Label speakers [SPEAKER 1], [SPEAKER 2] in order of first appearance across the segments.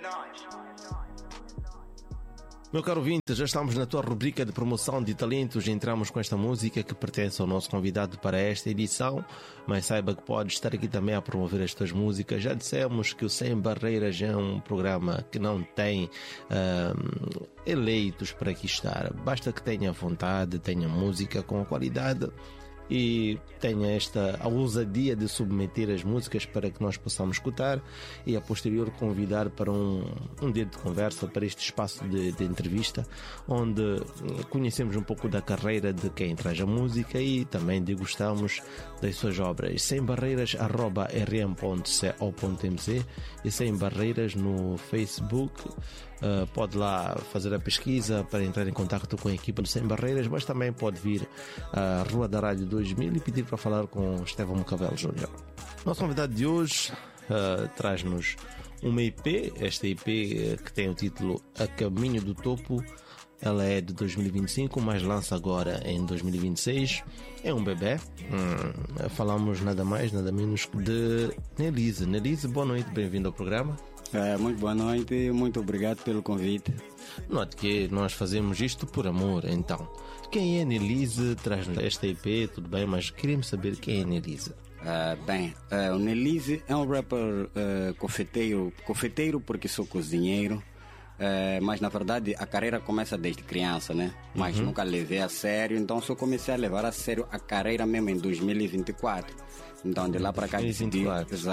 [SPEAKER 1] Meu caro ouvinte, já estamos na tua rubrica de promoção de talentos. Entramos com esta música que pertence ao nosso convidado para esta edição, mas saiba que pode estar aqui também a promover as tuas músicas. Já dissemos que o Sem Barreiras é um programa que não tem eleitos para aqui estar. Basta que tenha vontade, tenha música com qualidade e tenha a ousadia de submeter as músicas para que nós possamos escutar e a posterior convidar para um dia de conversa, para este espaço de entrevista, onde conhecemos um pouco da carreira de quem traz a música e também degustamos das suas obras. Sem Barreiras @rm.co.mz e Sem Barreiras no Facebook. Pode lá fazer a pesquisa para entrar em contato com a equipa do Sem Barreiras, mas também pode vir à Rua da Rádio 2000 e pedir para falar com Estevão Mocavel Júnior. Nosso convidado de hoje traz-nos uma EP, esta EP que tem o título A Caminho do Topo. Ela é de 2025, mas lança agora em 2026. É um bebê. Falamos nada mais, nada menos de Nelise. Nelise, boa noite, bem-vindo ao programa.
[SPEAKER 2] Muito boa noite, muito obrigado pelo convite.
[SPEAKER 1] Note que nós fazemos isto por amor, então. Quem é Nelise? Traz-nos esta EP, tudo bem, mas queremos saber quem é Nelise.
[SPEAKER 2] O Nelise é um rapper confeiteiro porque sou cozinheiro, mas na verdade a carreira começa desde criança, né? Mas nunca levei a sério, então só comecei a levar a sério a carreira mesmo em 2024. Então de lá para cá decidi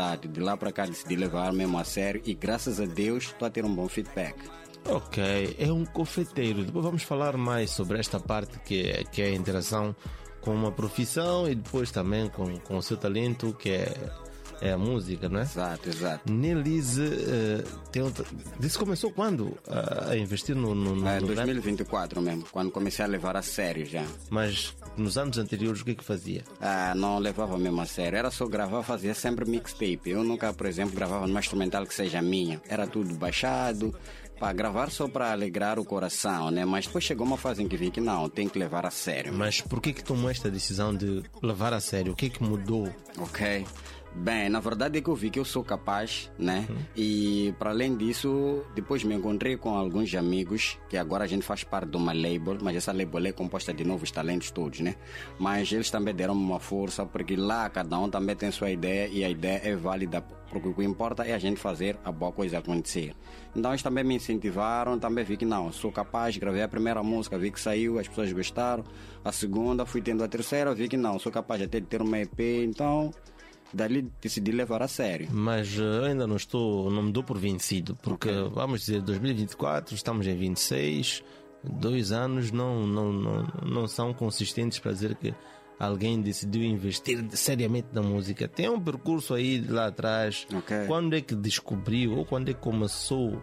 [SPEAKER 2] levar mesmo a sério e graças a Deus estou a ter um bom feedback.
[SPEAKER 1] Ok, é um confeiteiro. Depois vamos falar mais sobre esta parte que é a interação com uma profissão e depois também com o seu talento, que é a música, não é?
[SPEAKER 2] Exato.
[SPEAKER 1] Nelise, disse começou quando a investir no
[SPEAKER 2] 2024 mesmo, quando comecei a levar a sério já.
[SPEAKER 1] Mas nos anos anteriores o que fazia?
[SPEAKER 2] Não levava mesmo a sério, era só gravar, fazia sempre mixtape. Eu nunca, por exemplo, gravava numa instrumental que seja minha, era tudo baixado, para gravar só para alegrar o coração, né? Mas depois chegou uma fase em que vi que não, tem que levar a sério.
[SPEAKER 1] Mas por que tomou esta decisão de levar a sério? O que é que mudou?
[SPEAKER 2] Ok. Bem, na verdade é que eu vi que eu sou capaz, né? E para além disso, depois me encontrei com alguns amigos, que agora a gente faz parte de uma label, mas essa label é composta de novos talentos todos, né? Mas eles também deram-me uma força, porque lá cada um também tem sua ideia e a ideia é válida, porque o que importa é a gente fazer a boa coisa acontecer. Então eles também me incentivaram, também vi que não, sou capaz, gravei a primeira música, vi que saiu, as pessoas gostaram, a segunda, fui tendo a terceira, vi que não, sou capaz até de ter uma EP, então dali decidi levar a sério.
[SPEAKER 1] Mas ainda não me dou por vencido, porque vamos dizer 2024, estamos em 26, 2 anos não são consistentes para dizer que alguém decidiu investir seriamente na música. Tem um percurso aí de lá atrás. Quando é que descobriu ou quando é que começou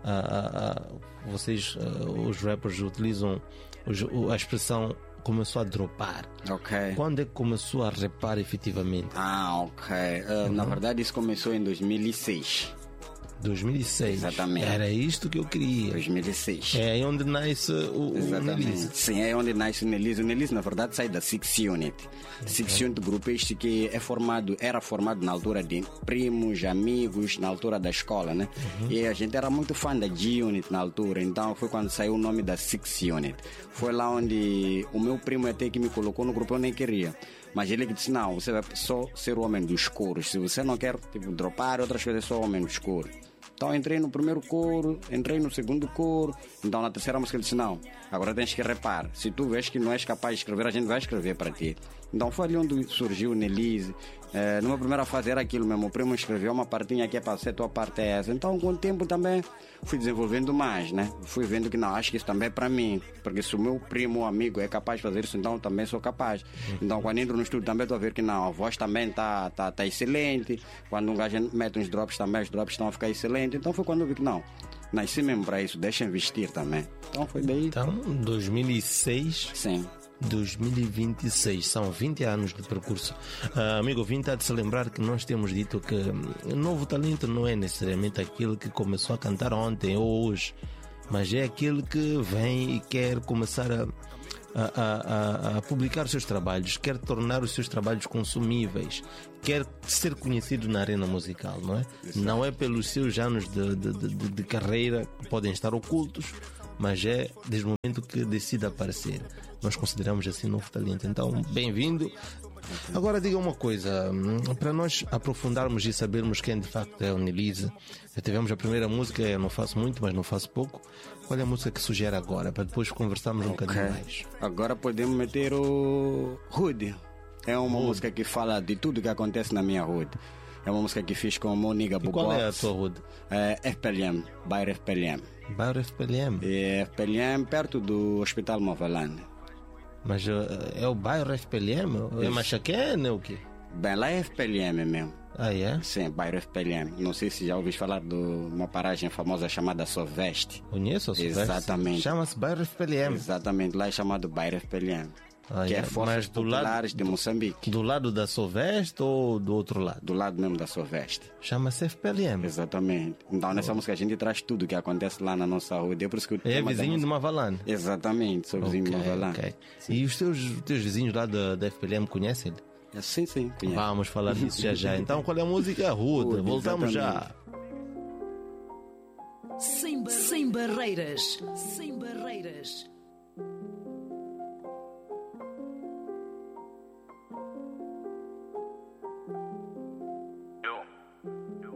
[SPEAKER 1] vocês, os rappers utilizam a expressão começou a dropar? Quando é que começou a rapar efetivamente?
[SPEAKER 2] Na verdade isso começou em 2006.
[SPEAKER 1] 2006.
[SPEAKER 2] Exatamente.
[SPEAKER 1] Era isto que eu queria.
[SPEAKER 2] 2006.
[SPEAKER 1] É aí onde nasce o Nelise.
[SPEAKER 2] Sim, é onde nasce o Nelise. O Nelise, na verdade, sai da Six Unit. Six Unit Group este que era formado na altura de primos, amigos, na altura da escola, né? E a gente era muito fã da G-Unit na altura, então foi quando saiu o nome da Six Unit. Foi lá onde o meu primo até que me colocou no grupo, eu nem queria. Mas ele disse, não, você vai só ser o homem do escuro. Se você não quer dropar outras coisas, é só o homem do escuro. Então entrei no primeiro coro, entrei no segundo coro. Então na terceira música ele disse, não, agora tens que repar. Se tu vês que não és capaz de escrever, a gente vai escrever para ti. Então foi ali onde surgiu o Nelise. Numa primeira fase era aquilo mesmo, o primo escreveu uma partinha aqui para ser, tua parte é essa. Então com o tempo também fui desenvolvendo mais, né? Fui vendo que não, acho que isso também é para mim, porque se o meu primo ou amigo é capaz de fazer isso, então eu também sou capaz. Então quando entro no estúdio também estou a ver que não, a voz também tá excelente. Quando um gajo mete uns drops também, os drops estão a ficar excelentes. Então foi quando eu vi que não, nasci mesmo para isso, deixa investir também. Então foi daí.
[SPEAKER 1] Então 2006.
[SPEAKER 2] Sim.
[SPEAKER 1] 2026, são 20 anos de percurso. Amigo ouvinte, há de se lembrar que nós temos dito que o novo talento não é necessariamente aquele que começou a cantar ontem ou hoje, mas é aquele que vem e quer começar a publicar os seus trabalhos, quer tornar os seus trabalhos consumíveis, quer ser conhecido na arena musical, não é?
[SPEAKER 2] Exato.
[SPEAKER 1] Não é pelos seus anos de carreira que podem estar ocultos, mas é desde o momento que decide aparecer. Nós consideramos assim novo talento. Então, bem-vindo. Agora diga uma coisa, para nós aprofundarmos e sabermos quem de facto é o Nelise. Já tivemos a primeira música, eu não faço muito, mas não faço pouco. Qual é a música que sugere agora, para depois conversarmos um bocadinho mais?
[SPEAKER 2] Agora podemos meter o Hood. É uma música que fala de tudo que acontece na minha Hood. É uma música que fiz com o Moniga Bubox.
[SPEAKER 1] Qual é a tua Hood?
[SPEAKER 2] FPLM, bairro FPLM.
[SPEAKER 1] Bairro FPLM?
[SPEAKER 2] É FPLM, perto do Hospital Movalane.
[SPEAKER 1] Mas é o bairro FPLM? É Machaquene ou o quê?
[SPEAKER 2] Bem, lá é FPLM mesmo.
[SPEAKER 1] Ah, é?
[SPEAKER 2] Sim, bairro FPLM. Não sei se já ouviste falar de uma paragem famosa chamada Soveste.
[SPEAKER 1] Conheço a Soveste?
[SPEAKER 2] Exatamente.
[SPEAKER 1] Chama-se bairro FPLM.
[SPEAKER 2] Exatamente, lá é chamado bairro FPLM. Que é Forças Populares de Moçambique.
[SPEAKER 1] Do lado da Soveste ou do outro lado?
[SPEAKER 2] Do lado mesmo da Soveste.
[SPEAKER 1] Chama-se FPLM.
[SPEAKER 2] Exatamente. Então nessa música a gente traz tudo o que acontece lá na nossa rua. É por isso que
[SPEAKER 1] é vizinho de Mavalane.
[SPEAKER 2] Exatamente, sou vizinho de Mavalane.
[SPEAKER 1] Okay. E os teus vizinhos lá da FPLM conhecem ele?
[SPEAKER 2] Sim, conheço.
[SPEAKER 1] Vamos falar disso já. Então qual é a música? Rude. Voltamos já.
[SPEAKER 3] Sem barreiras. Sem barreiras.